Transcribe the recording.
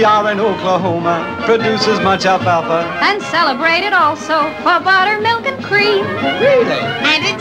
are in Oklahoma, produces much alfalfa. And celebrated also for butter, milk, and cream. Really? And it's